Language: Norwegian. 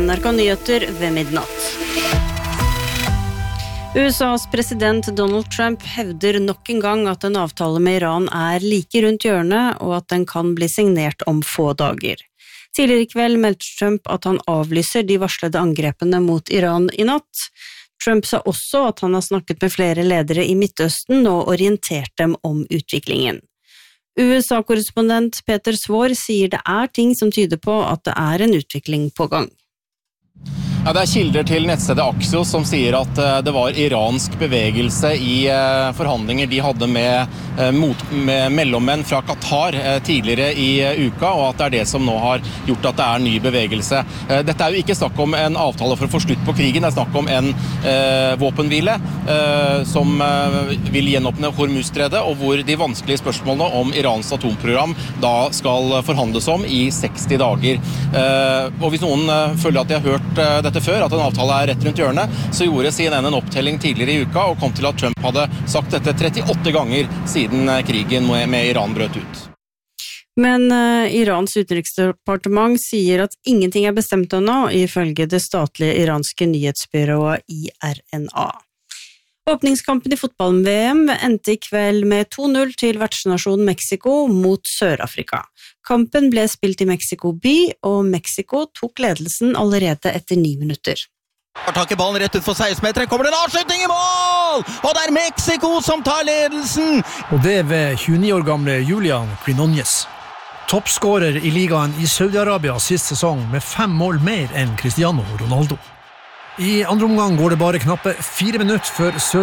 NRK Nyheter ved midnatt. USAs president Donald Trump hevder nok en gang at en avtale med Iran like rundt hjørnet, og at den kan bli signert om få dager. Tidligere i kveld meldte Trump at han avlyser de varslede angrepene mot Iran i natt. Trump sa også at han har snakket med flere ledere i Midtøsten og orientert dem om utviklingen. USA-korrespondent Peter Svår sier det ting som tyder på at det en utvikling på gang. Ja, det kilder til nettstedet Axios som sier at det var iransk bevegelse i forhandlinger de hadde med mellommenn fra Qatar tidligere i uka, og at det det som nå har gjort at det ny bevegelse. Dette jo ikke snakk om en avtale for å få slutt på krigen, det snakk om en våpenhvile som vil gjenåpne Hormuzstredet, og hvor de vanskelige spørsmålene om Irans atomprogram da skal forhandles om i 60 dager. Og hvis noen føler at de har hørt dette før, at en avtale rett rundt hjørnet, så gjorde CNN en opptelling tidligere i uka og kom til at Trump hadde sagt dette 38 ganger siden krigen med Iran brøt ut. Men Irans utenriksdepartement sier at ingenting bestemt ennå, ifølge det statlige iranske nyhetsbyrået IRNA. Åpningskampen i fotball-VM endte i kveld med 2-0 til vertsnasjonen Mexico mot Sør-Afrika. Kampen ble spilt i Mexico by, og Mexico tok ledelsen allerede etter 9 minutter. Har tak i ballen rett ut for 16-meteren, kommer det en avslutning i mål! Og det Mexico som tar ledelsen! Og det ved 29 år gamle Julian Quinones. Toppskårer i ligaen i Saudi-Arabia sist sesong med 5 mål mer enn Cristiano Ronaldo. I andre omgang går det bare knappe 4 minutter før